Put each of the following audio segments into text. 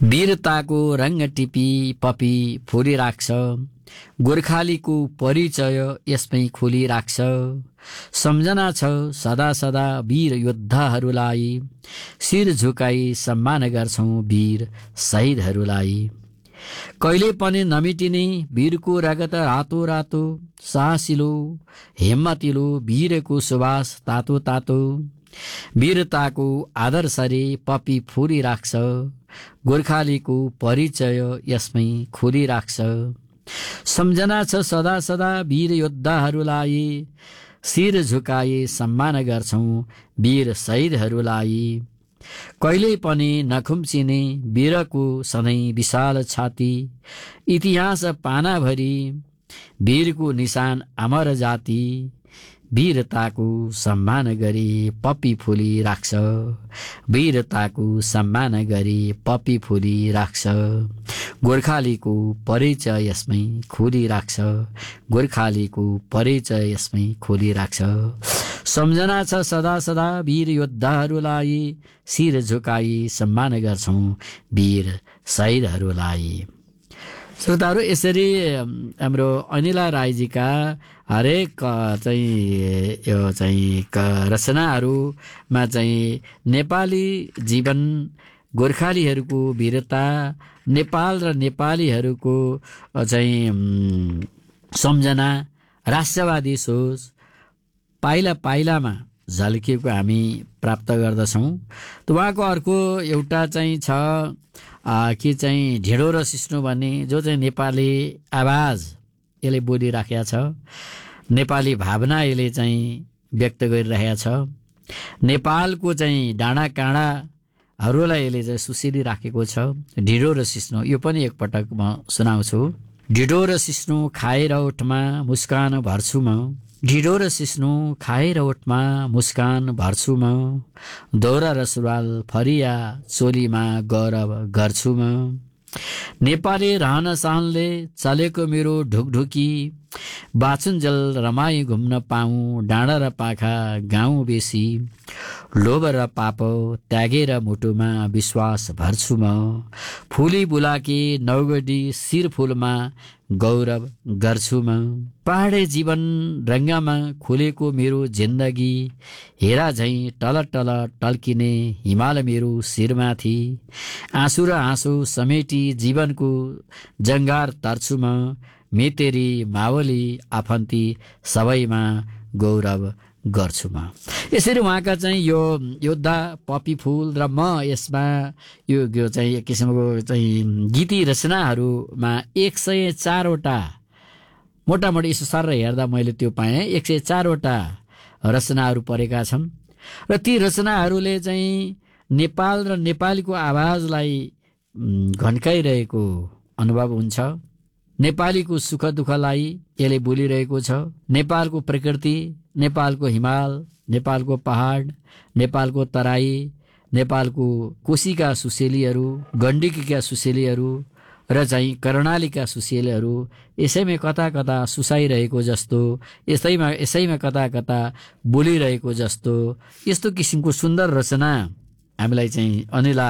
वीरताको रङ्ग टिपी पपी फुलिराख्छ, गोर्खालीको परिचय यसमै खोलिराख्छ। सम्झना छ सदा सदा वीर योद्धाहरूलाई, शिर झुकाई सम्मान गर्छौं वीर शहीदहरूलाई। कहिले पनि नमिटिने वीरको रगत रातो रातो, साहसिलो हिम्मतिलो वीरको सुवास तातो तातो। वीरताको आदर्शले पपी फुलिराख्छ, गोर्खालीको परिचय यसमै खोलिराख्छ। सम्झना छ सदा सदा वीर योद्धाहरूलाई, शिर झुकाए सम्मान गर्छौं वीर शहीदहरूलाई। कहिल्यै पनि नखुम्चिने वीरको सधैँ विशाल छाती, इतिहास पानाभरि वीरको निशान अमर जाति। वीरताको सम्मान गरी पपी फुलिराख्छ, वीरताको सम्मान गरी पपी फुलिराख्छ। गोर्खालीको परिचय यसमै खोलिराख्छ, गोर्खालीको परिचय यसमै खोलिराख्छ। सम्झना छ सदा सदा वीर योद्धाहरूलाई, शिर झुकाई सम्मान गर्छौं वीर शहीदहरूलाई। श्रोताहरू, यसरी हाम्रो अनिला राईजीका हरेक रचनाहरूमा चाहिँ नेपाली जीवन, गोर्खालीहरूको वीरता, नेपाल र नेपालीहरूको चाहिँ सम्झना, राष्ट्रवादी सोच पाइला पाइलामा झल्किएको हामी प्राप्त गर्दछौँ। त उहाँको अर्को एउटा चाहिँ छ कि चाहिँ ढिँडो र सिस्नो भन्ने, जो चाहिँ नेपाली आवाज यसले बोलिराखेका छ, नेपाली भावना यसले चाहिँ व्यक्त गरिरहेका छ। नेपालको चाहिँ डाँडा काँडाहरूलाई यसले चाहिँ सुसिलिराखेको छ। ढिँडो र सिस्नो यो पनि एकपटक म सुनाउँछु। ढिँडो र सिस्नो खाएर ओठमा मुस्कान भर्छु म, ढिँडो र सिस्नो खाएर ओठमा मुस्कान भर्छु म, दौरा र सुरुवाल फरिया चोलीमा गौरव गर्छु म। नेपाली रहन सहनले चलेको मेरो ढुकढुकी, बाचुन्जेल रमाई घुम्न पाऊँ डाँडा र पाखा गाउँ बेसी। लोभ र पाप त्यागेर मुटुमा विश्वास भर्छु म, फुली बुलाकी नौगडी शिर फुलमा गौरव गर्छु म। पहाडे जीवन रङ्गमा खुलेको मेरो जिन्दगी, हेरा झैँ टल टल टल्किने हिमाल मेरो शिरमाथि। आँसु र हाँसो समेटी जीवनको जङ्गार तर्छु म, मेतेरी मावली आफन्ती सबैमा गौरव गर्छु म। यसरी उहाँका चाहिँ यो योद्धा पपी फुल र म यसमा यो चाहिँ एक किसिमको चाहिँ गीती रचनाहरूमा 104 वटा मोटामोटी यसो सर हेर्दा मैले त्यो पाएँ 104 वटा रचनाहरू परेका छन्। र ती रचनाहरूले चाहिँ नेपाल र नेपालीको आवाजलाई घन्काइरहेको अनुभव हुन्छ। नेपालीको सुख दुःखलाई यसले बोलिरहेको छ। नेपालको प्रकृति, नेपालको हिमाल, नेपालको पहाड, नेपालको तराई, नेपालको कोशीका सुसेलीहरू, गण्डकीका सुसेलीहरू र चाहिँ कर्णालीका सुसेलीहरू यसैमा कता कता सुसाइरहेको जस्तो, यसैमा कता कता बोलिरहेको जस्तो, यस्तो किसिमको सुन्दर रचना हामीलाई चाहिँ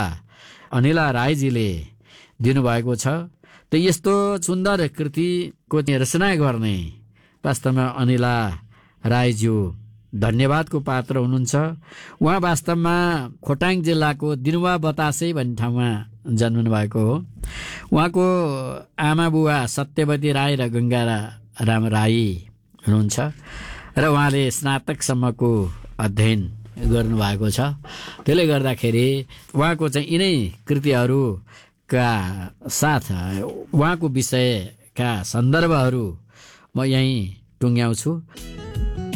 अनिला राईजीले दिनुभएको छ। त यस्तो सुन्दर कृतिको रचना गर्ने वास्तवमा अनिला राईज्यू धन्यवादको पात्र हुनुहुन्छ। उहाँ वास्तवमा खोटाङ जिल्लाको दिनुवा बतासे भन्ने ठाउँमा जन्मनु भएको हो। उहाँको आमा बुवा सत्यवती राई र गङ्गा राम राई हुनुहुन्छ र उहाँले स्नातकसम्मको अध्ययन गर्नुभएको छ। त्यसले गर्दाखेरि उहाँको चाहिँ यिनै कृतिहरूका साथ उहाँको विषयका सन्दर्भहरू म यहीँ टुङ्ग्याउँछु।